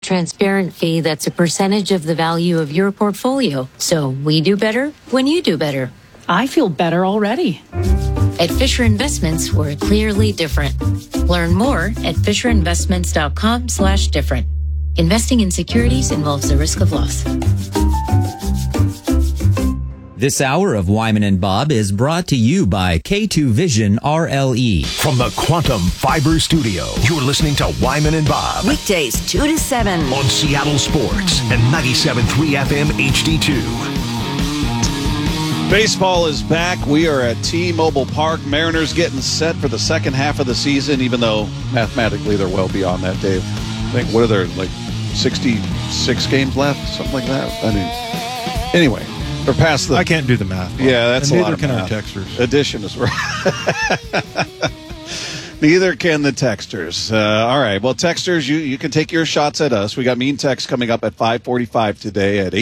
transparent fee that's a percentage of the value of your portfolio. So we do better when you do better. I feel better already. At Fisher Investments, we're clearly different. Learn more at FisherInvestments.com/different. Investing in securities involves the risk of loss. This hour of Wyman and Bob is brought to you by K2 Vision RLE. From the Quantum Fiber Studio, you're listening to Wyman and Bob. Weekdays 2 to 7. On Seattle Sports and 97.3 FM HD2. Baseball is back. We are at T-Mobile Park. Mariners getting set for the second half of the season, even though mathematically they're well beyond that, Dave. I think, what are there, like 66 games left? Something like that? I mean, anyway. Or past the, I can't do the math. Yeah, that's and a lot of math. math. Neither can our texters. Addition is right. Neither can the texters. All right. Well, texters, you can take your shots at us. We got Mean Text coming up at 5:45 today at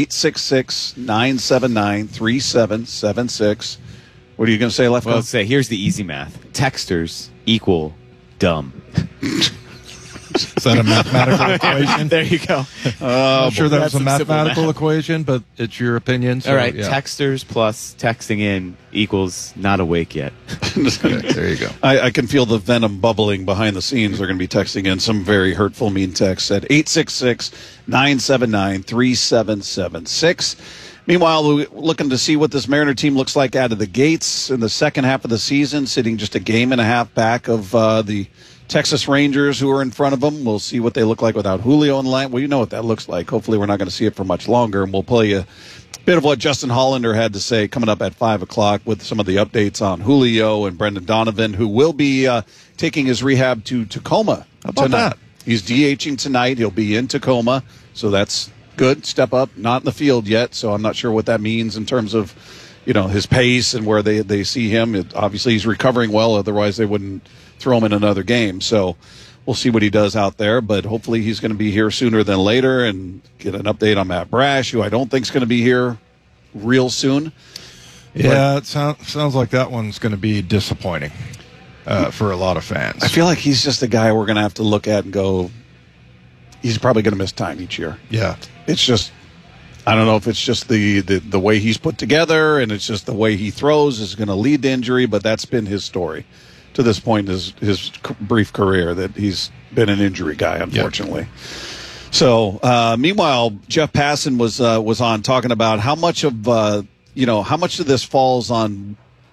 866-979-3776. What are you going to say, Lefko? Well, say here's the easy math. Texters equal dumb. Is that a mathematical equation? There you go. I'm sure that was a That's some mathematical equation, but it's your opinion. So, all right, yeah. texters plus texting in equals not awake yet. Okay, there you go. I can feel the venom bubbling behind the scenes. They're going to be texting in some very hurtful, mean texts at 866-979-3776. Meanwhile, we're looking to see what this Mariner team looks like out of the gates in the second half of the season, sitting just a game and a half back of the Texas Rangers, who are in front of them. We'll see what they look like without Julio in line. Well, you know what that looks like. Hopefully we're not going to see it for much longer, and we'll play you a bit of what Justin Hollander had to say coming up at 5 o'clock with some of the updates on Julio and Brendan Donovan, who will be taking his rehab to Tacoma tonight. That? He's DHing tonight. He'll be in Tacoma, so that's good. Step up. Not in the field yet, so I'm not sure what that means in terms of, you know, his pace and where they see him. Obviously, he's recovering well. Otherwise, they wouldn't throw him in another game. So we'll see what he does out there. But hopefully he's going to be here sooner than later and get an update on Matt Brash, who I don't think is going to be here real soon. Yeah, it sounds like that one's going to be disappointing for a lot of fans. I feel like he's just a guy we're going to have to look at and go, he's probably going to miss time each year. Yeah. It's just, I don't know if it's just the way he's put together and it's just the way he throws is going to lead to injury, but that's been his story to this point in his brief career, that he's been an injury guy, unfortunately. Yep. So, meanwhile, Jeff Passan was on talking about how much of how much of this falls on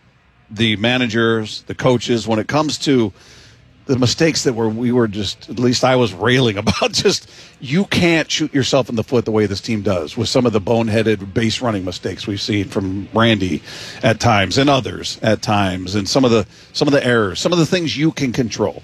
the managers, the coaches, when it comes to the mistakes that we were just, at least I was railing about. Just, you can't shoot yourself in the foot the way this team does with some of the boneheaded base running mistakes we've seen from Randy at times and others at times, and some of the errors, some of the things you can control.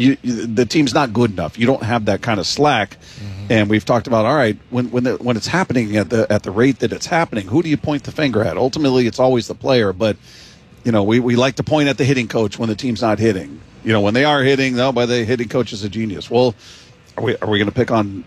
The team's not good enough. You don't have that kind of slack. Mm-hmm. And we've talked about, all right, when it's happening at the rate that it's happening, who do you point the finger at? Ultimately, it's always the player, but you know, we like to point at the hitting coach when the team's not hitting. You know, when they are hitting, by the hitting coach is a genius. Well, are we going to pick on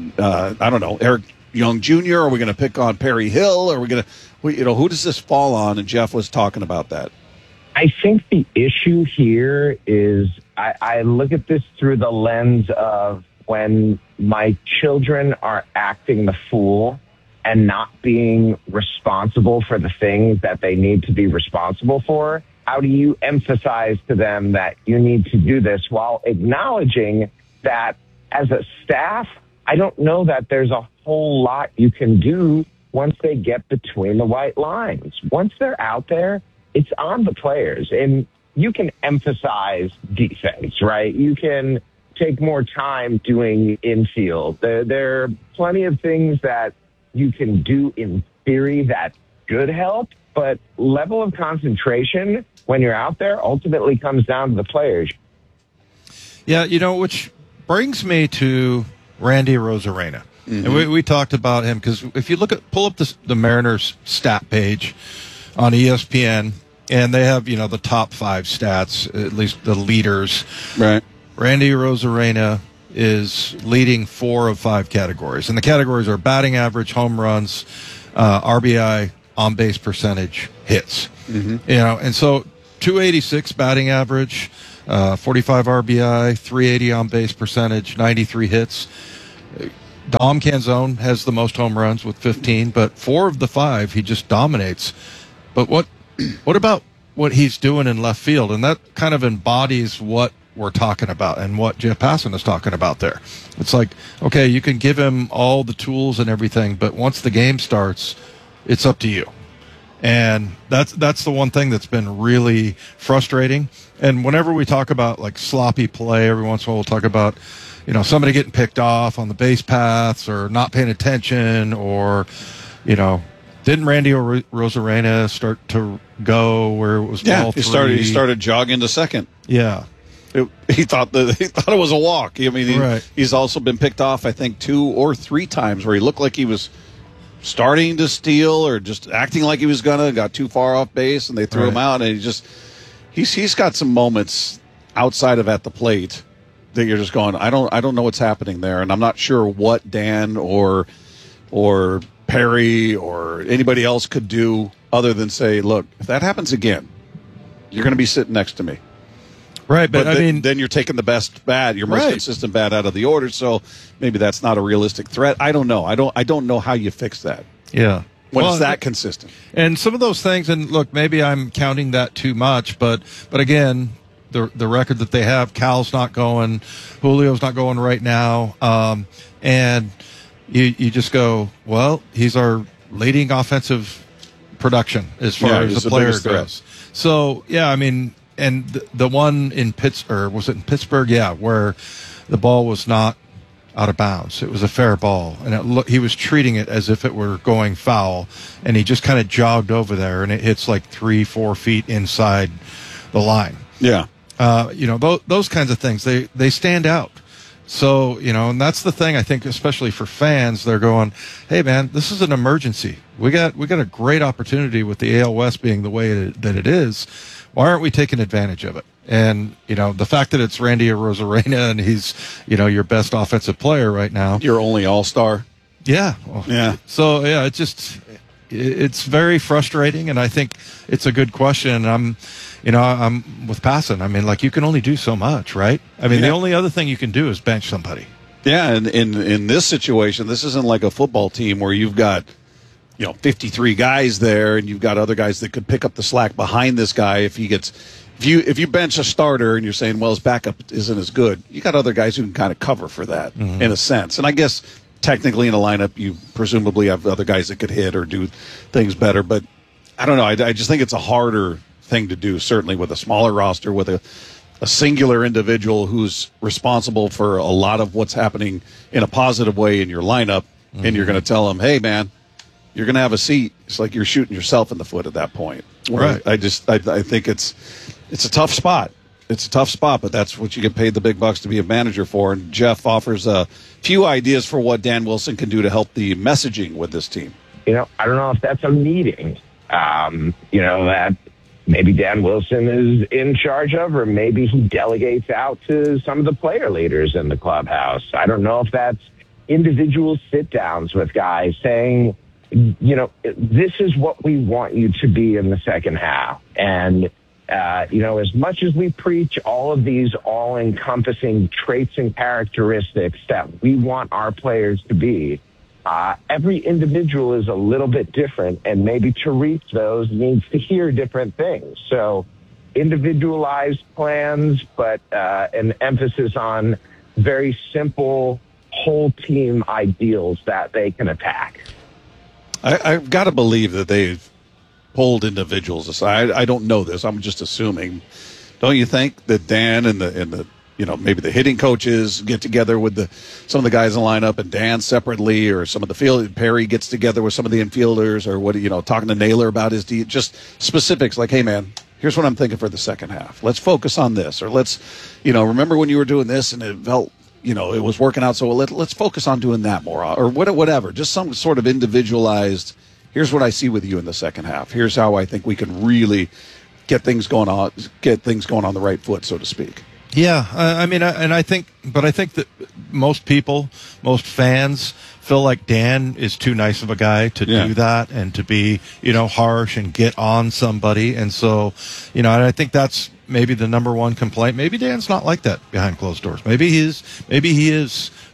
I don't know, Eric Young Jr.? Are we going to pick on Perry Hill? Are we going to, who does this fall on? And Jeff was talking about that. I think the issue here is I look at this through the lens of when my children are acting the fool and not being responsible for the things that they need to be responsible for. How do you emphasize to them that you need to do this while acknowledging that as a staff, I don't know that there's a whole lot you can do once they get between the white lines. Once they're out there, it's on the players. And you can emphasize defense, right? You can take more time doing infield. There are plenty of things that you can do in theory that could help, but level of concentration when you're out there ultimately comes down to the players. Yeah, which brings me to Randy Arozarena. Mm-hmm. And we talked about him because if you pull up the Mariners stat page on ESPN, and they have, the top 5 stats, at least the leaders. Right. Randy Arozarena is leading 4 of 5 categories. And the categories are batting average, home runs, RBI, on-base percentage, hits. Mm-hmm. And so 286 batting average, 45 RBI, 380 on-base percentage, 93 hits. Dom Canzone has the most home runs with 15, but 4 of the 5 he just dominates. But what about what he's doing in left field? And that kind of embodies what we're talking about and what Jeff Passan is talking about there. It's like, okay, you can give him all the tools and everything, but once the game starts, it's up to you. And that's the one thing that's been really frustrating. And whenever we talk about like sloppy play, every once in a while we'll talk about, somebody getting picked off on the base paths or not paying attention, or, didn't Randy Rosarena start to go where it was ball three? He started jogging to second. Yeah. He thought it was a walk. I mean, he's also been picked off, I think, 2 or 3 times where he looked like he was starting to steal or just acting like he was got too far off base, and they threw him out. And he's got some moments outside of at the plate that you're just going, I don't know what's happening there, and I'm not sure what Dan or Perry or anybody else could do other than say, look, if that happens again, you're going to be sitting next to me. Right, but then you're taking the best bat, your most consistent bat out of the order. So maybe that's not a realistic threat. I don't know. I don't know how you fix that. Yeah, when it's that consistent. And some of those things, and look, maybe I'm counting that too much, but again, the record that they have, Cal's not going, Julio's not going right now, and you just go, well, he's our leading offensive production as far as the player goes. So yeah, I mean. And the one in Pittsburgh, was it in Pittsburgh? Yeah, where the ball was not out of bounds. It was a fair ball. And he was treating it as if it were going foul. And he just kind of jogged over there, and it hits like 3-4 feet inside the line. Yeah. Those kinds of things, they stand out. So, and that's the thing, I think, especially for fans, they're going, hey, man, this is an emergency. We got a great opportunity with the AL West being the way that it is. Why aren't we taking advantage of it? And, the fact that it's Randy Rosarena and he's, your best offensive player right now. Your only all-star. Yeah. Yeah. So, yeah, it's very frustrating, and I think it's a good question. I'm with Passan. I mean, like, you can only do so much, right? I mean, the only other thing you can do is bench somebody. Yeah, and in this situation, this isn't like a football team where you've got 53 guys there, and you've got other guys that could pick up the slack behind this guy if you bench a starter and you're saying, well, his backup isn't as good. You got other guys who can kind of cover for that in a sense. And I guess technically in a lineup, you presumably have other guys that could hit or do things better. But I don't know. I just think it's a harder thing to do, certainly with a smaller roster, with a singular individual who's responsible for a lot of what's happening in a positive way in your lineup. And you're going to tell him, hey, man, you're going to have a seat. It's like you're shooting yourself in the foot at that point. Right. I think it's a tough spot. It's a tough spot, but that's what you get paid the big bucks to be a manager for. And Jeff offers a few ideas for what Dan Wilson can do to help the messaging with this team. I don't know if that's a meeting, that maybe Dan Wilson is in charge of, or maybe he delegates out to some of the player leaders in the clubhouse. I don't know if that's individual sit-downs with guys saying, this is what we want you to be in the second half. And, as much as we preach all of these all-encompassing traits and characteristics that we want our players to be, every individual is a little bit different, and maybe to reach those needs to hear different things. So individualized plans, but an emphasis on very simple whole team ideals that they can attack. I've got to believe that they've pulled individuals aside. I don't know this. I'm just assuming. Don't you think that Dan and the maybe the hitting coaches get together with some of the guys in the lineup, and Dan separately, or some of the field, Perry gets together with some of the infielders, or talking to Naylor about his just specifics like, hey man, here's what I'm thinking for the second half. Let's focus on this, or let's remember when you were doing this and it felt it was working out, so let's focus on doing that more, or whatever. Just some sort of individualized, here's what I see with you in the second half. Here's how I think we can really get things going on the right foot, so to speak. Yeah, I think that most fans feel like Dan is too nice of a guy to do that and to be, harsh and get on somebody. And so, and I think that's maybe the number one complaint. Maybe Dan's not like that behind closed doors. Maybe he is like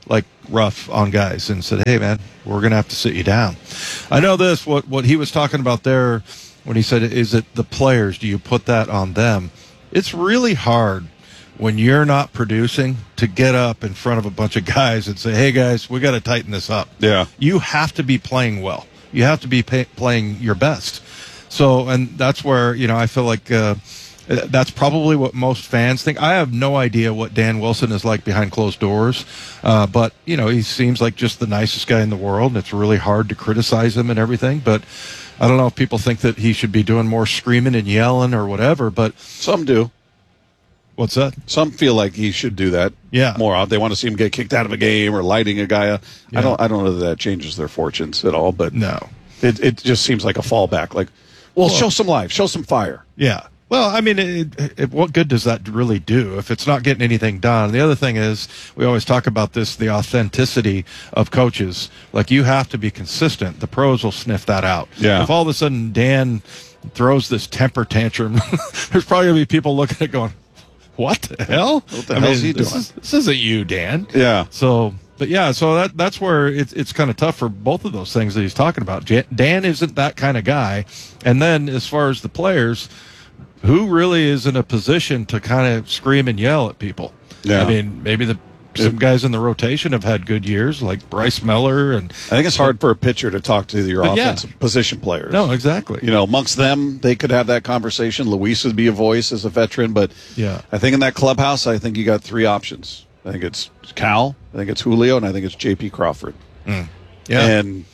rough on guys and said, hey, man, we're going to have to sit you down. I know this, what he was talking about there when he said, is it the players? Do you put that on them? It's really hard when you're not producing to get up in front of a bunch of guys and say, hey, guys, we got to tighten this up. Yeah. You have to be playing well. You have to be playing your best. So, and that's where, I feel like that's probably what most fans think. I have no idea what Dan Wilson is like behind closed doors, but, he seems like just the nicest guy in the world, and it's really hard to criticize him and everything. But I don't know if people think that he should be doing more screaming and yelling or whatever, but some do. What's that? Some feel like he should do that. Yeah. More. They want to see him get kicked out of a game or lighting a guy. Yeah. I don't know that changes their fortunes at all, but no. It just seems like a fallback. Like, well, show some life, show some fire. Yeah. Well, I mean, what good does that really do if it's not getting anything done? The other thing is, we always talk about this, the authenticity of coaches. Like, you have to be consistent. The pros will sniff that out. Yeah. If all of a sudden Dan throws this temper tantrum, there's probably going to be people looking at it going, what the hell? What the hell is he doing? This isn't you, Dan. Yeah. So that's where it's kind of tough for both of those things that he's talking about. Dan isn't that kind of guy. And then as far as the players, who really is in a position to kind of scream and yell at people? Yeah. I mean, maybe some guys in the rotation have had good years, like Bryce Miller. And I think it's hard for a pitcher to talk to your offensive position players. No, exactly. Amongst them, they could have that conversation. Luis would be a voice as a veteran, but yeah, I think in that clubhouse, I think you got three options. I think it's Cal, I think it's Julio, and I think it's J.P. Crawford. Yeah. And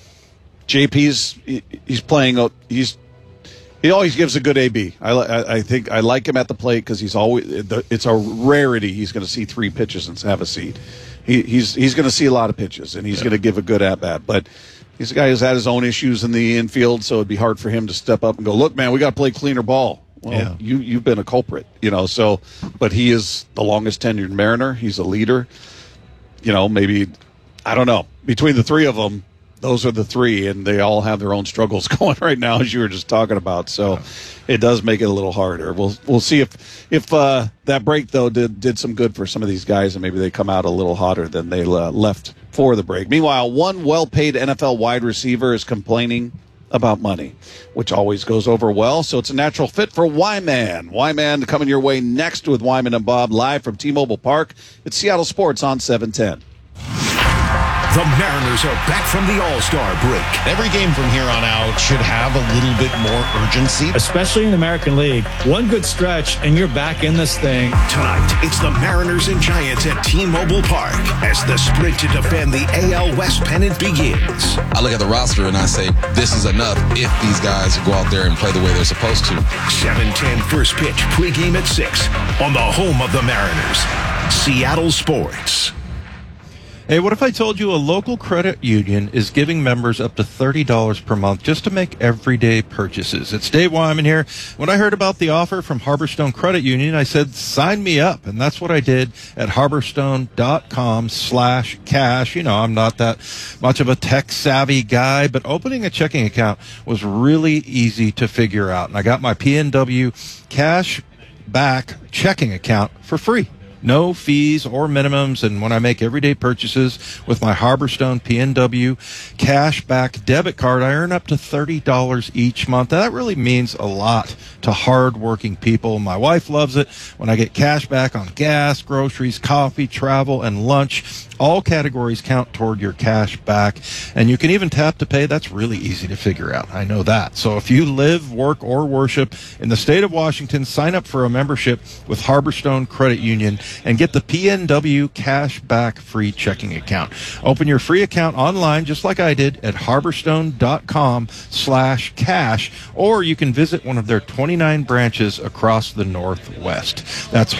JP's he's playing. He always gives a good AB. I think I like him at the plate because he's always. It's a rarity he's going to see three pitches and have a seat. He's going to see a lot of pitches and he's going to give a good at bat. But he's a guy who's had his own issues in the infield, so it'd be hard for him to step up and go, look, man, we got to play cleaner ball. Well, you've been a culprit, So, but he is the longest tenured Mariner. He's a leader. Maybe I don't know. Between the three of them, those are the three, and they all have their own struggles going right now, as you were just talking about. So, it does make it a little harder. We'll see if that break though did some good for some of these guys, and maybe they come out a little hotter than they left for the break. Meanwhile, one well-paid NFL wide receiver is complaining about money, which always goes over well. So it's a natural fit for Wyman. Wyman coming your way next with Wyman and Bob live from T-Mobile Park. It's Seattle Sports on 710. The Mariners are back from the All-Star break. Every game from here on out should have a little bit more urgency. Especially in the American League. One good stretch, and you're back in this thing. Tonight, it's the Mariners and Giants at T-Mobile Park as the sprint to defend the AL West pennant begins. I look at the roster and I say, this is enough if these guys go out there and play the way they're supposed to. 7:10 first pitch, pregame at 6 on the home of the Mariners, Seattle Sports. Hey, what if I told you a local credit union is giving members up to $30 per month just to make everyday purchases? It's Dave Wyman here. When I heard about the offer from Harborstone Credit Union, I said, sign me up. And that's what I did at harborstone.com/cash. I'm not that much of a tech-savvy guy, but opening a checking account was really easy to figure out. And I got my PNW cash back checking account for free. No fees or minimums, and when I make everyday purchases with my Harborstone PNW cashback debit card, I earn up to $30 each month. That really means a lot to hard-working people. My wife loves it when I get cash back on gas, groceries, coffee, travel, and lunch. All categories count toward your cash back, and you can even tap to pay. That's really easy to figure out. I know that. So if you live, work, or worship in the state of Washington, sign up for a membership with Harborstone Credit Union and get the PNW Cashback free checking account. Open your free account online, just like I did, at harborstone.com/cash, or you can visit one of their 29 branches across the Northwest. That's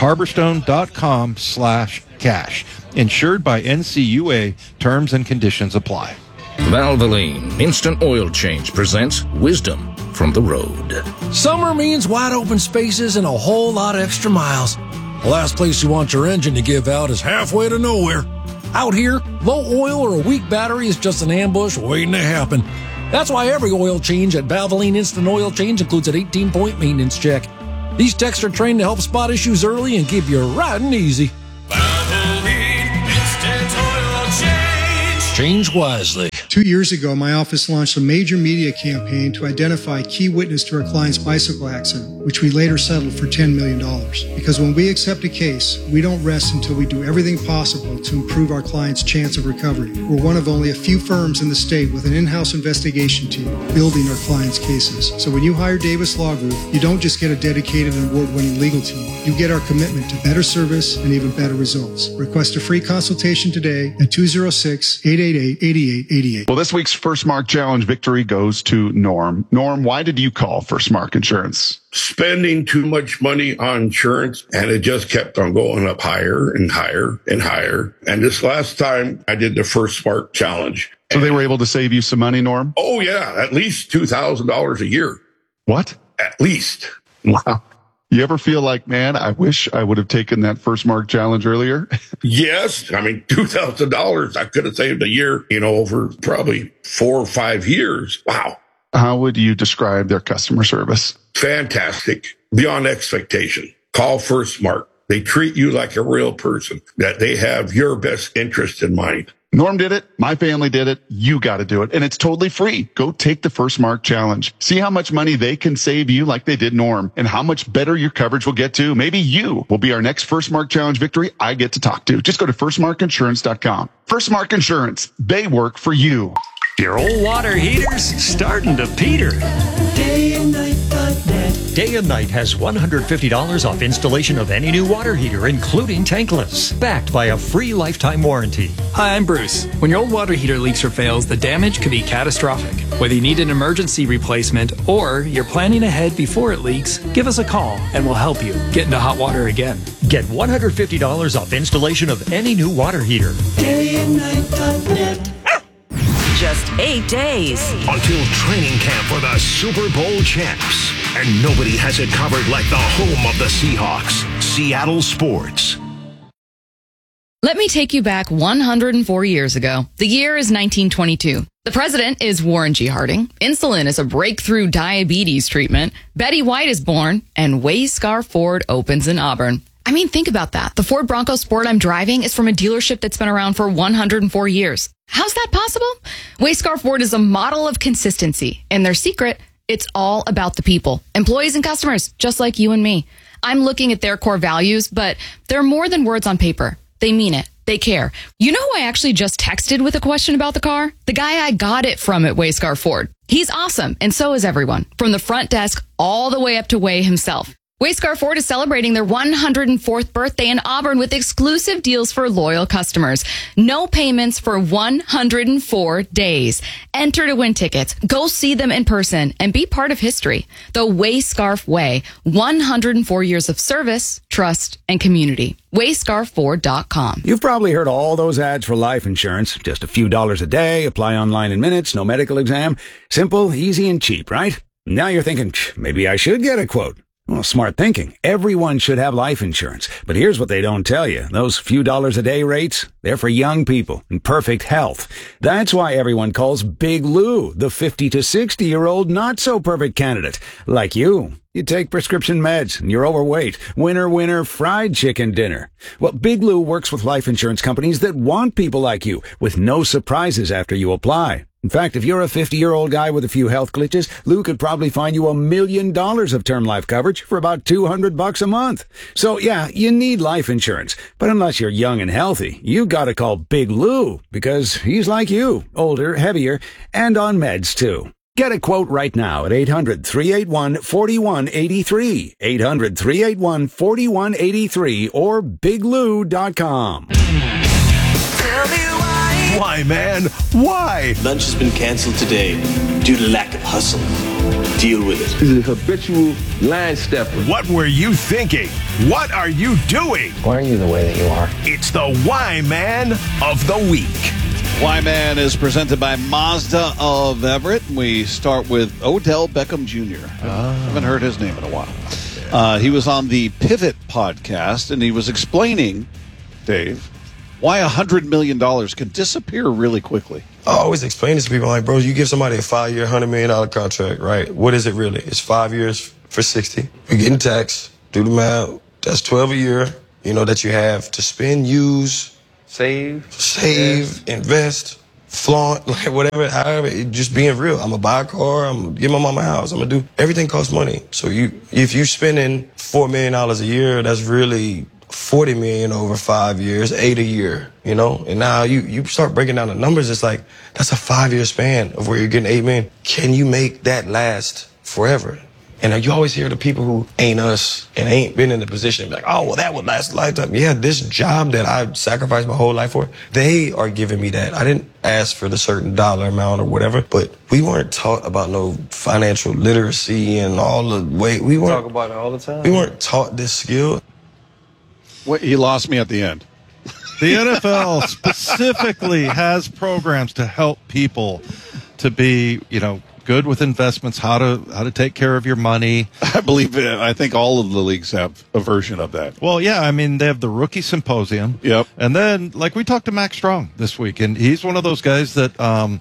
harborstone.com/cash. Insured by NCUA. Terms and conditions apply. Valvoline Instant Oil Change presents Wisdom from the Road. Summer means wide open spaces and a whole lot of extra miles. The last place you want your engine to give out is halfway to nowhere. Out here, low oil or a weak battery is just an ambush waiting to happen. That's why every oil change at Valvoline Instant Oil Change includes an 18-point maintenance check. These techs are trained to help spot issues early and keep you riding easy. Valvoline Instant Oil Change. Change wisely. 2 years ago, my office launched a major media campaign to identify key witness to our client's bicycle accident, which we later settled for $10 million. Because when we accept a case, we don't rest until we do everything possible to improve our client's chance of recovery. We're one of only a few firms in the state with an in-house investigation team building our clients' cases. So when you hire Davis Law Group, you don't just get a dedicated and award-winning legal team. You get our commitment to better service and even better results. Request a free consultation today at 206-888-8888. Well, this week's First Mark Challenge victory goes to Norm. Norm, why did you call First Mark Insurance? Spending too much money on insurance, and it just kept on going up higher and higher and higher. And this last time I did the First Mark Challenge. So they were able to save you some money, Norm? Oh, yeah, at least $2,000 a year. What? At least. Wow. You ever feel like, man, I wish I would have taken that First Mark Challenge earlier? Yes. I mean, $2,000 I could have saved a year, over probably 4 or 5 years. Wow. How would you describe their customer service? Fantastic. Beyond expectation. Call First Mark. They treat you like a real person, that they have your best interest in mind. Norm did it. My family did it. You got to do it. And it's totally free. Go take the First Mark Challenge. See how much money they can save you like they did Norm, and how much better your coverage will get to. Maybe you will be our next First Mark Challenge victory I get to talk to. Just go to firstmarkinsurance.com. First Mark Insurance. They work for you. Your old water heater's starting to peter. Day and Night has $150 off installation of any new water heater, including tankless, backed by a free lifetime warranty. Hi, I'm Bruce. When your old water heater leaks or fails, the damage could be catastrophic. Whether you need an emergency replacement or you're planning ahead before it leaks, give us a call and we'll help you get into hot water again. Get $150 off installation of any new water heater. Dayandnight.net. Just 8 days until training camp for the Super Bowl champs. And nobody has it covered like the home of the Seahawks, Seattle Sports. Let me take you back 104 years ago. The year is 1922. The president is Warren G. Harding. Insulin is a breakthrough diabetes treatment. Betty White is born, and Wayscar Ford opens in Auburn. I mean, think about that. The Ford Bronco Sport I'm driving is from a dealership that's been around for 104 years. How's that possible? Wayscar Ford is a model of consistency, and their secret, it's all about the people, employees and customers, just like you and me. I'm looking at their core values, but they're more than words on paper. They mean it. They care. You know who I actually just texted with a question about the car? The guy I got it from at Wayscar Ford. He's awesome, and so is everyone, from the front desk all the way up to Way himself. Wayscar Ford is celebrating their 104th birthday in Auburn with exclusive deals for loyal customers. No payments for 104 days. Enter to win tickets. Go see them in person and be part of history. The Wayscarf Way. 104 years of service, trust, and community. Wayscarford.com. You've probably heard all those ads for life insurance. Just a few dollars a day, apply online in minutes, no medical exam. Simple, easy, and cheap, right? Now you're thinking, maybe I should get a quote. Well, smart thinking. Everyone should have life insurance. But here's what they don't tell you. Those few dollars a day rates, they're for young people in perfect health. That's why everyone calls Big Lou the 50 to 60-year-old not-so-perfect candidate. Like you. You take prescription meds and you're overweight. Winner, fried chicken dinner. Well, Big Lou works with life insurance companies that want people like you with no surprises after you apply. In fact, if you're a 50-year-old guy with a few health glitches, Lou could probably find you $1 million of term life coverage for about $200 a month. So yeah, you need life insurance. But unless you're young and healthy, you gotta call Big Lou because he's like you, older, heavier, and on meds too. Get a quote right now at 800-381-4183, 800-381-4183, or biglou.com. Why, man? Why? Lunch has been canceled today due to lack of hustle. Deal with it. He's a habitual line stepper. What were you thinking? What are you doing? Why are you the way that you are? It's the Why Man of the Week. Why Man is presented by Mazda of Everett. We start with Odell Beckham Jr. I haven't heard his name in a while. He was on the Pivot podcast, and he was explaining, Dave, why $100 million can disappear really quickly. I always explain this to people, like, bro, you give somebody a 5-year, $100 million contract, right? What is it really? It's 5 years for 60. You're getting taxed. Do the math. That's 12 a year, that you have to spend, use, save, invest flaunt, like whatever, however, just being real. I'm gonna buy a car, I'm gonna get my mama a house, I'm gonna do, everything costs money. So if you're spending $4 million a year, that's really $40 million over 5 years, 8 a year, you know? And now you start breaking down the numbers, it's like, that's a 5-year span of where you're getting $8 million. Can you make that last forever? And you always hear the people who ain't us and ain't been in the position like, oh, well, that would last a lifetime. Yeah, this job that I sacrificed my whole life for, they are giving me that. I didn't ask for the certain dollar amount or whatever, but we weren't taught about no financial literacy and all the way. We weren't talk about it all the time. We weren't taught this skill. What, he lost me at the end. The NFL specifically has programs to help people to be, good with investments, how to take care of your money. I think all of the leagues have a version of that. Well, yeah, I mean, they have the Rookie Symposium. Yep. And then, like, we talked to Max Strong this week, and he's one of those guys that,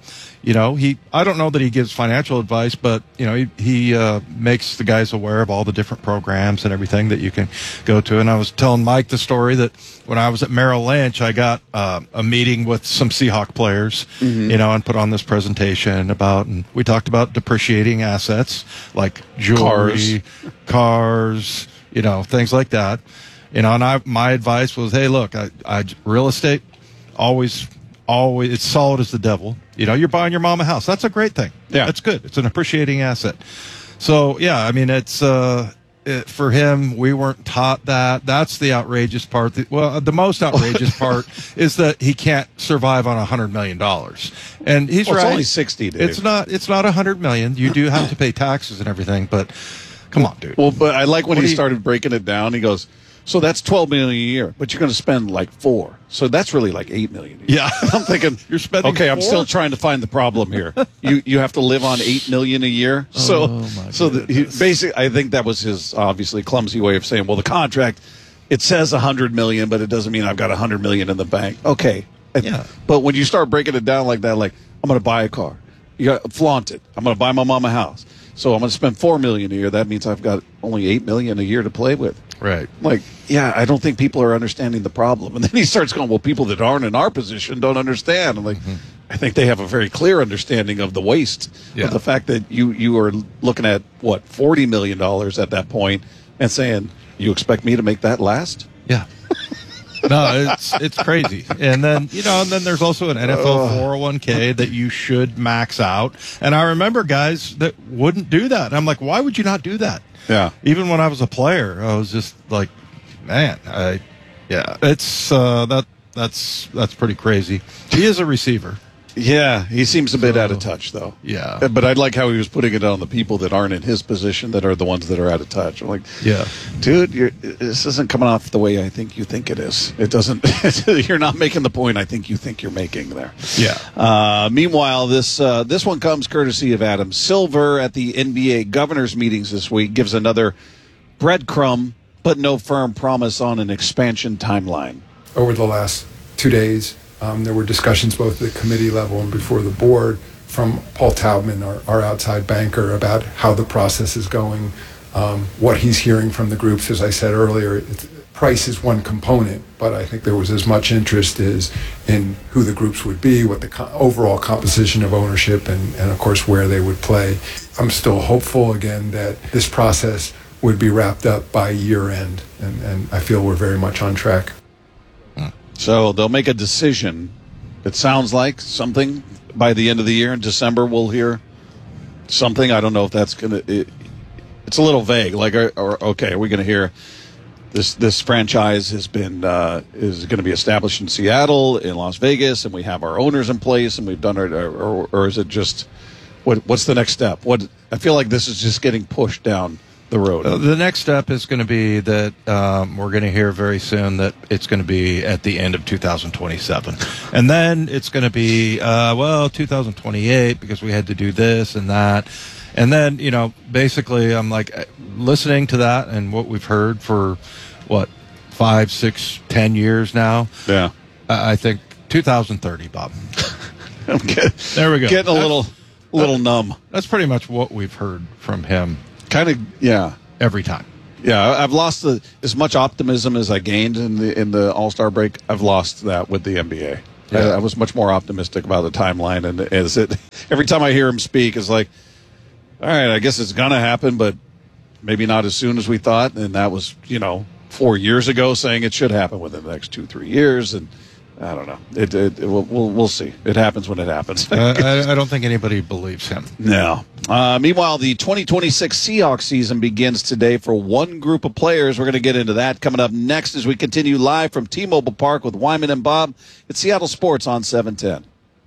I don't know that he gives financial advice, but, he makes the guys aware of all the different programs and everything that you can go to. And I was telling Mike the story that when I was at Merrill Lynch, I got a meeting with some Seahawk players, and put on this presentation and we talked about depreciating assets like jewelry, cars, things like that. And my advice was, hey, look, I real estate always it's solid as the devil. You're buying your mom a house. That's a great thing. Yeah, that's good. It's an appreciating asset. So yeah, I mean, it's for him, we weren't taught that. That's the outrageous part. The most outrageous part is that he can't survive on $100 million. And he's right. It's only 60, dude. It's not $100 million. You do have to pay taxes and everything, but come on, dude. Well, but I like when he started breaking it down. He goes, so that's $12 million a year, but you're going to spend like $4 million. So that's really like $8 million a year. Yeah. I'm thinking, you're spending okay, $4 I'm still trying to find the problem here. You have to live on $8 million a year. Basically, I think that was his obviously clumsy way of saying, well, the contract, it says $100 million, but it doesn't mean I've got $100 million in the bank. Okay. Yeah. But when you start breaking it down like that, like I'm going to buy a car, you got to flaunt it. I'm going to buy my mom a house. So I'm going to spend $4 million a year. That means I've got only $8 million a year to play with. Right. Like, yeah, I don't think people are understanding the problem. And then he starts going, well, people that aren't in our position don't understand. I'm like, I think they have a very clear understanding of the waste. Yeah. Of the fact that you are looking at, $40 million at that point and saying, you expect me to make that last? Yeah. No, it's crazy. And then, and then there's also an NFL 401k that you should max out. And I remember guys that wouldn't do that. And I'm like, why would you not do that? Yeah. Even when I was a player, I was just like, man, it's that's pretty crazy. He is a receiver. Yeah, he seems a bit out of touch, though. Yeah. But I like how he was putting it on the people that aren't in his position that are the ones that are out of touch. I'm like, yeah, dude, this isn't coming off the way I think you think it is. It doesn't. You're not making the point I think you think you're making there. Yeah. Meanwhile, this one comes courtesy of Adam Silver at the NBA governors meetings this week. Gives another breadcrumb, but no firm promise on an expansion timeline. Over the last 2 days, there were discussions both at the committee level and before the board from Paul Taubman, our outside banker, about how the process is going, what he's hearing from the groups. As I said earlier, price is one component, but I think there was as much interest as in who the groups would be, what the overall composition of ownership, and of course where they would play. I'm still hopeful, again, that this process would be wrapped up by year end, and I feel we're very much on track. So they'll make a decision. It sounds like something by the end of the year. In December, we'll hear something. I don't know if that's going to... It's a little vague. Like, okay, are we going to hear this franchise has been is going to be established in Seattle, in Las Vegas, and we have our owners in place, and we've done it, or is it just... What's the next step? I feel like this is just getting pushed down the road. The next step is going to be that we're going to hear very soon that it's going to be at the end of 2027. And then it's going to be, 2028 because we had to do this and that. And then, basically I'm like listening to that and what we've heard for, 5, 6, 10 years now. Yeah. I think 2030, Bob. There we go. Getting a little numb. That's pretty much what we've heard from him. Kind of, yeah. Every time. Yeah, I've lost as much optimism as I gained in the All-Star break. I've lost that with the NBA. I was much more optimistic about the timeline, and every time I hear him speak, it's like, all right, I guess it's going to happen, but maybe not as soon as we thought. And that was, 4 years ago, saying it should happen within the next 2-3 years, and I don't know. We'll see. It happens when it happens. I don't think anybody believes him. No. Meanwhile, the 2026 Seahawks season begins today for one group of players. We're going to get into that coming up next as we continue live from T-Mobile Park with Wyman and Bob. It's Seattle Sports on 710.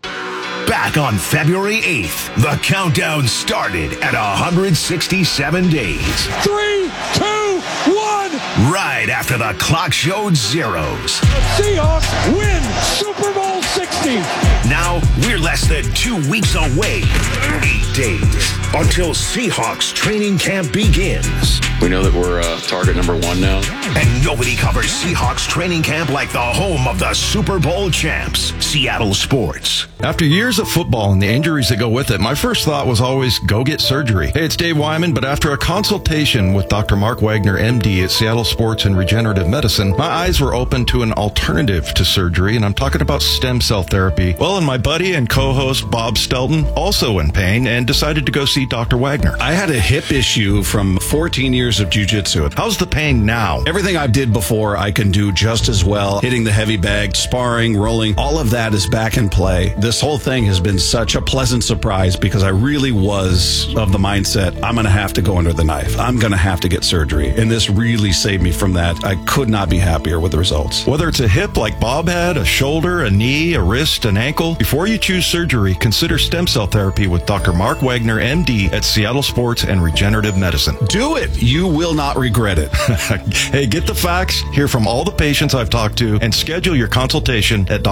Back on February 8th, the countdown started at 167 days. 3, 2, 1. Right after the clock showed zeros. The Seahawks win Super Bowl 60. Now we're less than 2 weeks away. 8 days until Seahawks training camp begins. We know that we're target number 1 now. And nobody covers Seahawks training camp like the home of the Super Bowl champs, Seattle Sports. After years of football and the injuries that go with it, my first thought was always go get surgery. Hey, it's Dave Wyman, but after a consultation with Dr. Mark Wagner, MD at Seattle Sports and Regenerative Medicine, my eyes were open to an alternative to surgery, and I'm talking about stem cell therapy. Well, and my buddy and co-host Bob Stelton, also in pain, and decided to go see Dr. Wagner. I had a hip issue from 14 years of jiu-jitsu. How's the pain now? Everything I did before, I can do just as well. Hitting the heavy bag, sparring, rolling, all of that is back in play. This whole thing has been such a pleasant surprise because I really was of the mindset, I'm going to have to go under the knife. I'm going to have to get surgery. And this really saved me from that. I could not be happier with the results. Whether it's a hip like Bob had, a shoulder, a knee, a wrist, an ankle, before you choose surgery, consider stem cell therapy with Dr. Mark Wagner, MD at Seattle Sports and Regenerative Medicine. Do it. You will not regret it. Hey, get the facts, hear from all the patients I've talked to, and schedule your consultation at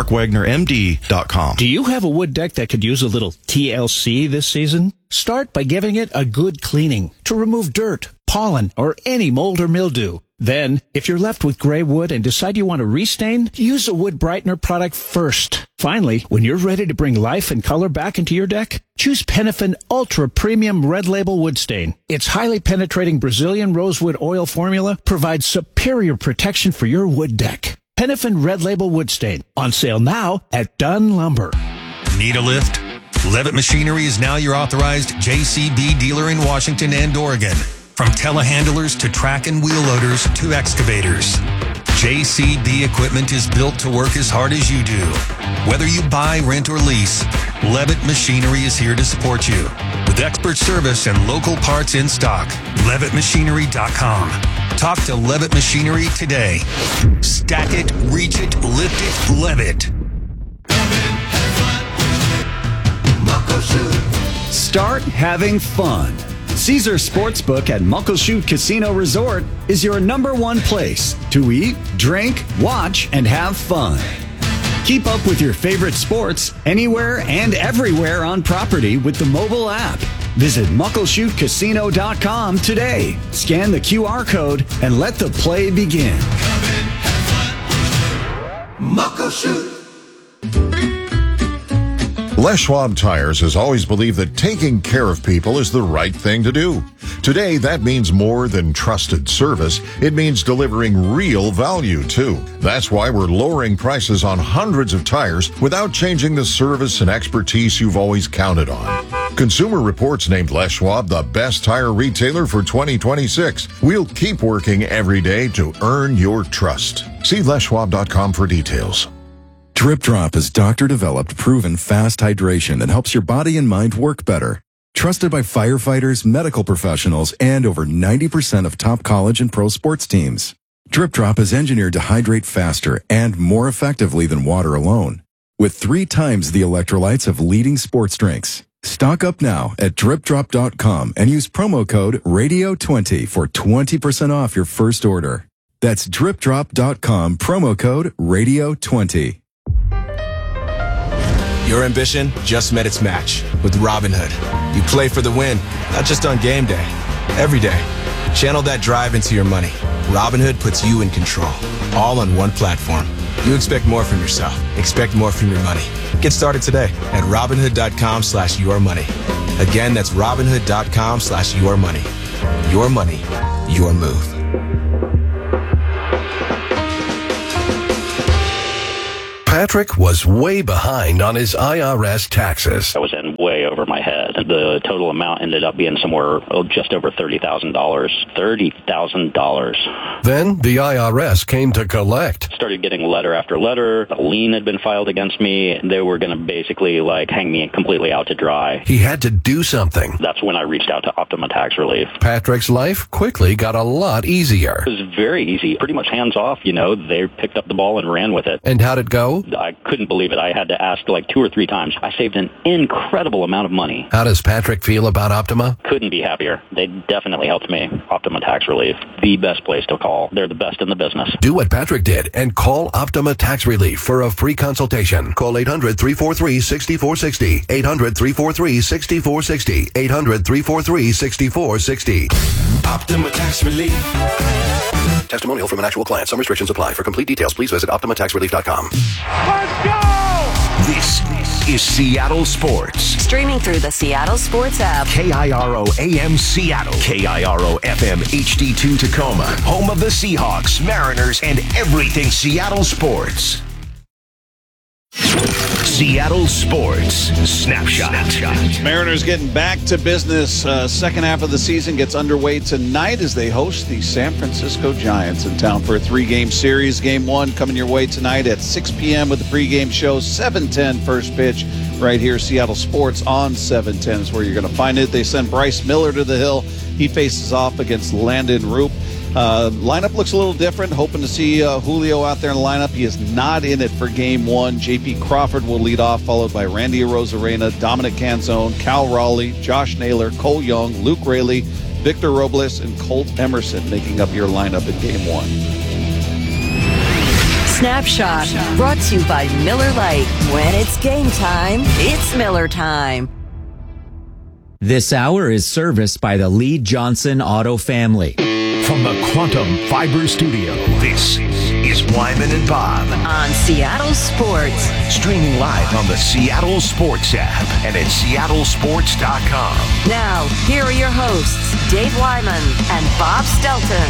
drmarkwagnermd.com. Do you have a wood deck that could use a little TLC this season? Start by giving it a good cleaning to remove dirt, pollen, or any mold or mildew. Then, if you're left with gray wood and decide you want to restain, use a wood brightener product first. Finally, when you're ready to bring life and color back into your deck, choose Penifin Ultra Premium Red Label Wood Stain. Its highly penetrating Brazilian rosewood oil formula provides superior protection for your wood deck. Penifin Red Label Wood Stain, on sale now at Dunn Lumber. Need a lift? Levitt Machinery is now your authorized JCB dealer in Washington and Oregon. From telehandlers to track and wheel loaders to excavators, JCB equipment is built to work as hard as you do. Whether you buy, rent, or lease, Levitt Machinery is here to support you. With expert service and local parts in stock, LevittMachinery.com. Talk to Levitt Machinery today. Stack it, reach it, lift it, Levitt. Start having fun. Caesar Sportsbook at Muckleshoot Casino Resort is your #1 place to eat, drink, watch, and have fun. Keep up with your favorite sports anywhere and everywhere on property with the mobile app. Visit MuckleshootCasino.com today. Scan the QR code and let the play begin. Muckleshoot. Les Schwab Tires has always believed that taking care of people is the right thing to do. Today, that means more than trusted service. It means delivering real value, too. That's why we're lowering prices on hundreds of tires without changing the service and expertise you've always counted on. Consumer Reports named Les Schwab the best tire retailer for 2026. We'll keep working every day to earn your trust. See leschwab.com for details. Drip Drop is doctor-developed, proven fast hydration that helps your body and mind work better. Trusted by firefighters, medical professionals, and over 90% of top college and pro sports teams. Drip Drop is engineered to hydrate faster and more effectively than water alone, with 3 times the electrolytes of leading sports drinks. Stock up now at dripdrop.com and use promo code RADIO20 for 20% off your first order. That's dripdrop.com, promo code RADIO20. Your ambition just met its match with Robinhood. You play for the win, not just on game day, every day. Channel that drive into your money. Robinhood puts you in control, all on one platform. You expect more from yourself. Expect more from your money. Get started today at Robinhood.com/yourmoney. Again, that's Robinhood.com/yourmoney. Your money, your move. Patrick was way behind on his IRS taxes. I was in way over my head. The total amount ended up being somewhere just over $30,000. $30,000. Then the IRS came to collect. Started getting letter after letter. A lien had been filed against me. They were going to basically hang me completely out to dry. He had to do something. That's when I reached out to Optima Tax Relief. Patrick's life quickly got a lot easier. It was very easy, pretty much hands off. They picked up the ball and ran with it. And how'd it go? I couldn't believe it. I had to ask 2 or 3 times. I saved an incredible amount of money. How does Patrick feel about Optima? Couldn't be happier. They definitely helped me. Optima Tax Relief, the best place to call. They're the best in the business. Do what Patrick did and call Optima Tax Relief for a free consultation. Call 800-343-6460. 800-343-6460. 800-343-6460. Optima Tax Relief. Testimonial from an actual client. Some restrictions apply. For complete details, please visit OptimaTaxRelief.com. Let's go! This is Seattle Sports. Streaming through the Seattle Sports app. KIRO AM Seattle. KIRO FM HD2 Tacoma. Home of the Seahawks, Mariners, and everything Seattle sports. Seattle Sports Snapshot. Mariners getting back to business. Second half of the season gets underway tonight as they host the San Francisco Giants in town for a 3-game series. Game 1 coming your way tonight at 6 p.m. with the pregame show. 7:10 first pitch right here. Seattle Sports on 7:10 is where you're going to find it. They send Bryce Miller to the hill. He faces off against Landon Roop. Lineup looks a little different. Hoping to see Julio out there in the lineup. He is not in it for Game 1. J.P. Crawford will lead off, followed by Randy Arozarena, Dominic Canzone, Cal Raleigh, Josh Naylor, Cole Young, Luke Raley, Victor Robles, and Colt Emerson making up your lineup in Game 1. Snapshot, brought to you by Miller Lite. When it's game time, it's Miller time. This hour is serviced by the Lee Johnson Auto family. From the Quantum Fiber Studio, this is Wyman and Bob. On Seattle Sports. Streaming live on the Seattle Sports app and at seattlesports.com. Now, here are your hosts, Dave Wyman and Bob Stelton.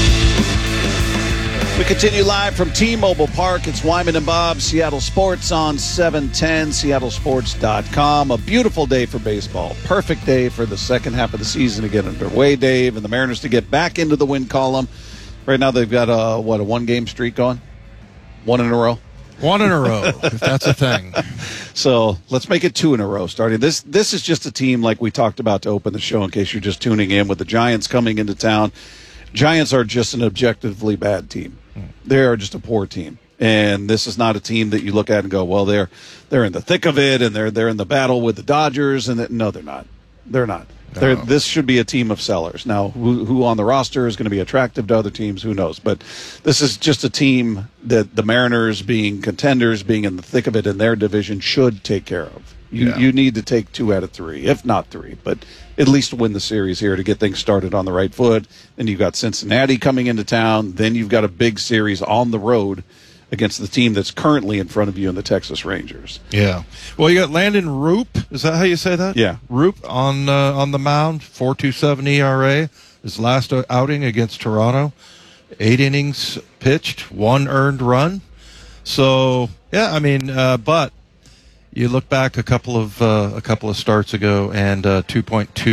We continue live from T-Mobile Park. It's Wyman and Bob, Seattle Sports on 710, seattlesports.com. A beautiful day for baseball. Perfect day for the second half of the season to get underway, Dave, and the Mariners to get back into the win column. Right now they've got a 1-game streak going? 1 in a row? 1 in a row, if that's a thing. So let's make it 2 in a row starting. This is just a team like we talked about to open the show, in case you're just tuning in, with the Giants coming into town. Giants are just an objectively bad team. They are just a poor team, and this is not a team that you look at and go, well, they're in the thick of it, and they're in the battle with the Dodgers, and no, they're not. They're not. No. This should be a team of sellers. Now, who on the roster is going to be attractive to other teams? Who knows? But this is just a team that the Mariners, being contenders, being in the thick of it in their division, should take care of. You need to take 2 out of 3, if not 3, but at least win the series here to get things started on the right foot. Then you've got Cincinnati coming into town. Then you've got a big series on the road against the team that's currently in front of you in the Texas Rangers. Yeah. Well, you got Landon Roop. Is that how you say that? Yeah. Roop on the mound, 4.27 ERA. His last outing against Toronto, 8 innings pitched, 1 earned run. So, yeah, I mean, but you look back a couple of starts ago, and 2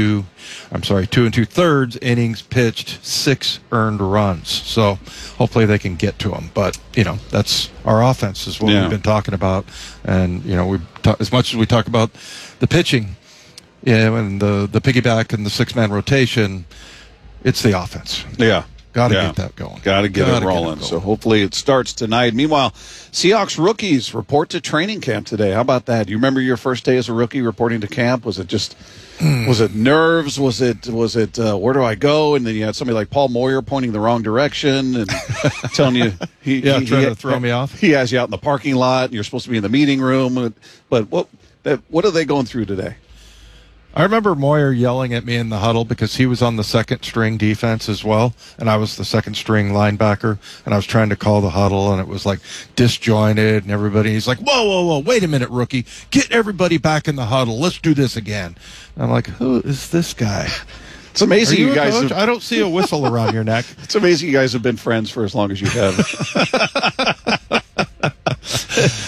2.3 innings pitched, 6 earned runs. So hopefully they can get to them. But that's our offense is what we've been talking about, and as much as we talk about the pitching, and the piggyback and the 6-man rotation, it's the offense. Yeah. Got to get that going. Got to get it rolling. So hopefully it starts tonight. Meanwhile, Seahawks rookies report to training camp today. How about that? Do you remember your first day as a rookie reporting to camp? Was it just was it nerves? Was it where do I go? And then you had somebody like Paul Moyer pointing the wrong direction and telling you trying to throw me off. He has you out in the parking lot and you're supposed to be in the meeting room. But what are they going through today? I remember Moyer yelling at me in the huddle because he was on the second string defense as well, and I was the second string linebacker, and I was trying to call the huddle, and it was like disjointed, and everybody, he's like, whoa, wait a minute, rookie, get everybody back in the huddle, let's do this again. And I'm like, who is this guy? It's amazing you guys I don't see a whistle around your neck. It's amazing you guys have been friends for as long as you have.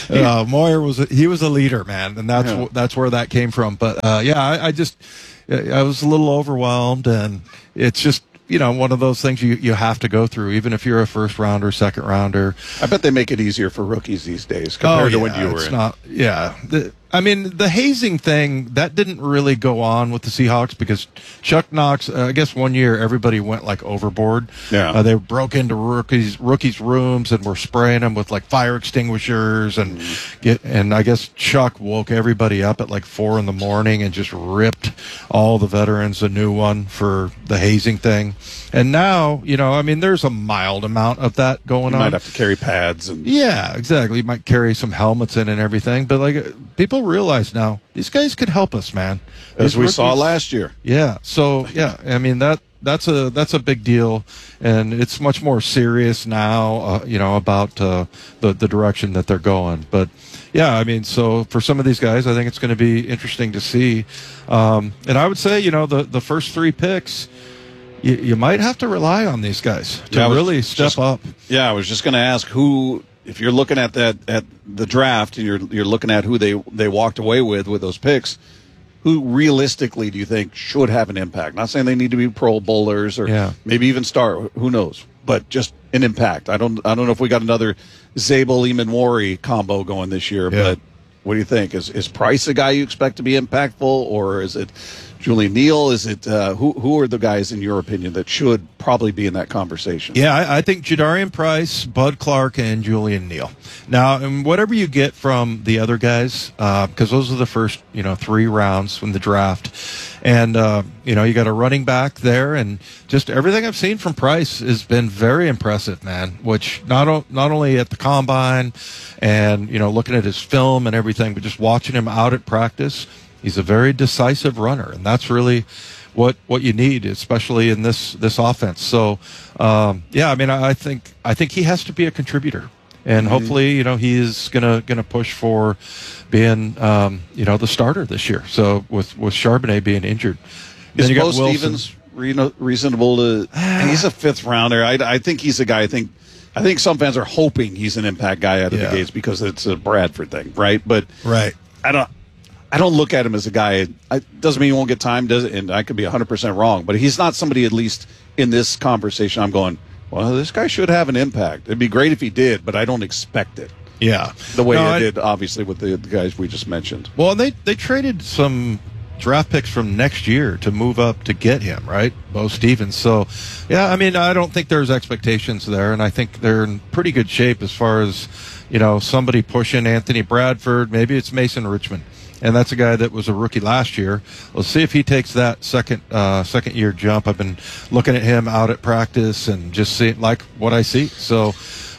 Moyer was a leader, man, and that's where that came from. But I was a little overwhelmed, and it's just one of those things you have to go through, even if you're a first rounder, second rounder. I bet they make it easier for rookies these days compared to when you were in. The hazing thing, that didn't really go on with the Seahawks because Chuck Knox, I guess one year everybody went like overboard. Yeah. They broke into rookies' rooms and were spraying them with like fire extinguishers and I guess Chuck woke everybody up at like 4 a.m. and just ripped all the veterans a new one for the hazing thing. And now, there's a mild amount of that going on. You might have to carry pads. Yeah, exactly. You might carry some helmets in and everything. But, people realize now, these guys could help us, man. As we saw last year. Yeah. So, that's a big deal. And it's much more serious now, about the direction that they're going. But, so for some of these guys, I think it's going to be interesting to see. And I would say, the first 3 picks, you might have to rely on these guys to really step up. Yeah, I was just going to ask who, if you're looking at the draft and you're looking at who they walked away with those picks, who realistically do you think should have an impact? Not saying they need to be Pro Bowlers or maybe even start, who knows, but just an impact. I don't know if we got another Zabel Eamon combo going this year, but what do you think? Is Price a guy you expect to be impactful, or is it Julian Neal? Is it who are the guys in your opinion that should probably be in that conversation? Yeah, I think Jadarian Price, Bud Clark, and Julian Neal. Now, and whatever you get from the other guys, because those are the first 3 rounds from the draft, and you got a running back there, and just everything I've seen from Price has been very impressive, man. Which not only at the combine, and looking at his film and everything, but just watching him out at practice. He's a very decisive runner, and that's really what you need, especially in this offense. So, I think he has to be a contributor, and hopefully, he is gonna push for being, the starter this year. So with Charbonnet being injured, is Bo Stevens reasonable to? He's a 5th rounder. I think he's a guy. I think some fans are hoping he's an impact guy out of the gates because it's a Bradford thing, right? But I don't look at him as a guy. It doesn't mean he won't get time, does it? And I could be 100% wrong, but he's not somebody, at least in this conversation, I'm going, well, this guy should have an impact. It'd be great if he did, but I don't expect it. Yeah. The way I did, obviously, with the guys we just mentioned. Well, they traded some draft picks from next year to move up to get him, right? Bo Stevens. So, I don't think there's expectations there, and I think they're in pretty good shape as far as, somebody pushing Anthony Bradford. Maybe it's Mason Richmond. And that's a guy that was a rookie last year. Let's see if he takes that second year jump. I've been looking at him out at practice and just seeing like what I see. So,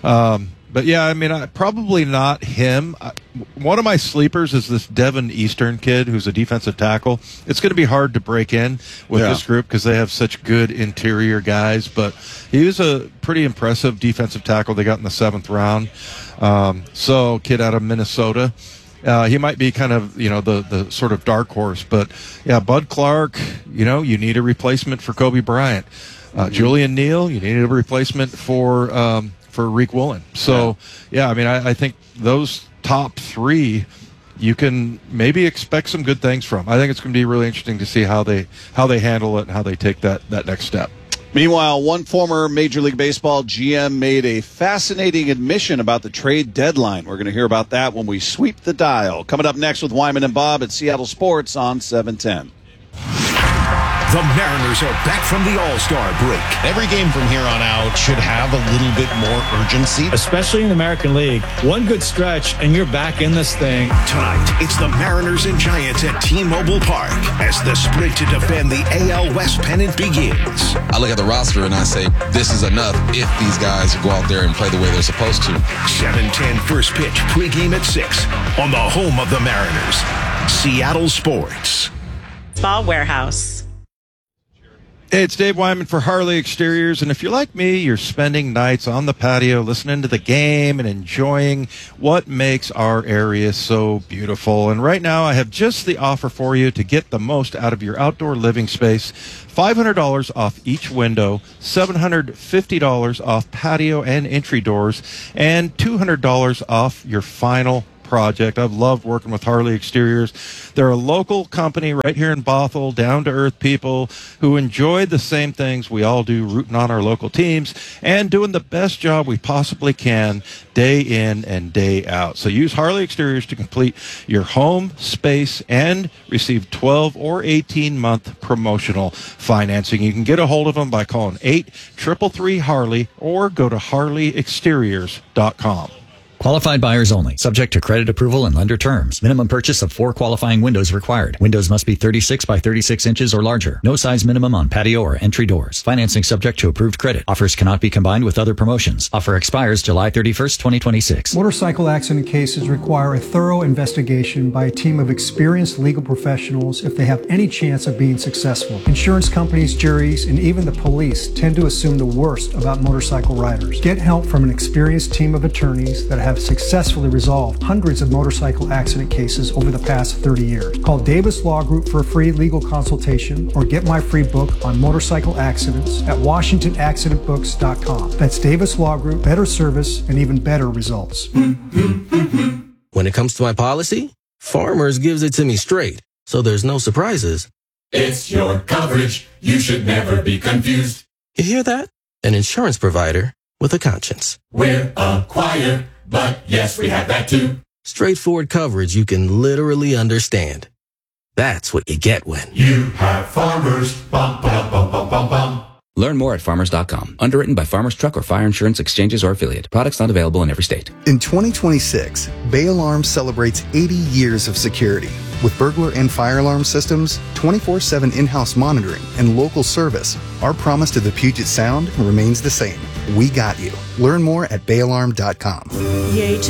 probably not him. One of my sleepers is this Devin Eastern kid who's a defensive tackle. It's going to be hard to break in with this group because they have such good interior guys. But he was a pretty impressive defensive tackle they got in the 7th round. Kid out of Minnesota. He might be kind of, the sort of dark horse. But, Bud Clark, you need a replacement for Kobe Bryant. Julian Neal, you need a replacement for Reek Woolen. So, I think those top 3 you can maybe expect some good things from. I think it's going to be really interesting to see how they handle it and how they take that next step. Meanwhile, one former Major League Baseball GM made a fascinating admission about the trade deadline. We're going to hear about that when we sweep the dial. Coming up next with Wyman and Bob at Seattle Sports on 710. The Mariners are back from the All-Star break. Every game from here on out should have a little bit more urgency. Especially in the American League. One good stretch, and you're back in this thing. Tonight, it's the Mariners and Giants at T-Mobile Park as the sprint to defend the AL West pennant begins. I look at the roster and I say, this is enough if these guys go out there and play the way they're supposed to. 7:10 first pitch, pregame at 6 on the home of the Mariners, Seattle Sports. Spa Warehouse. Hey, it's Dave Wyman for Harley Exteriors, and if you're like me, you're spending nights on the patio listening to the game and enjoying what makes our area so beautiful. And right now, I have just the offer for you to get the most out of your outdoor living space. $500 off each window, $750 off patio and entry doors, and $200 off your final project. I've loved working with Harley Exteriors. They're a local company right here in Bothell, down-to-earth people who enjoy the same things we all do, rooting on our local teams and doing the best job we possibly can day in and day out. So use Harley Exteriors to complete your home, space, and receive 12 or 18-month promotional financing. You can get a hold of them by calling 833-HARLEY or go to harleyexteriors.com. Qualified buyers only. Subject to credit approval and lender terms. Minimum purchase of 4 qualifying windows required. Windows must be 36 by 36 inches or larger. No size minimum on patio or entry doors. Financing subject to approved credit. Offers cannot be combined with other promotions. Offer expires July 31st, 2026. Motorcycle accident cases require a thorough investigation by a team of experienced legal professionals if they have any chance of being successful. Insurance companies, juries, and even the police tend to assume the worst about motorcycle riders. Get help from an experienced team of attorneys that have successfully resolved hundreds of motorcycle accident cases over the past 30 years. Call Davis Law Group for a free legal consultation or get my free book on motorcycle accidents at WashingtonAccidentBooks.com. That's Davis Law Group, better service and even better results. When it comes to my policy, Farmers gives it to me straight, so there's no surprises. It's your coverage. You should never be confused. You hear that? An insurance provider with a conscience. We're a choir, but yes, we have that too. Straightforward coverage you can literally understand. That's what you get when you have Farmers. Bum, bum, bum, bum, bum, bum. Learn more at farmers.com. Underwritten by Farmers Truck or Fire Insurance Exchanges or Affiliate. Products not available in every state. In 2026, Bay Alarm celebrates 80 years of security. With burglar and fire alarm systems, 24/7 in-house monitoring, and local service, our promise to the Puget Sound remains the same. We got you. Learn more at bayalarm.com. Yay to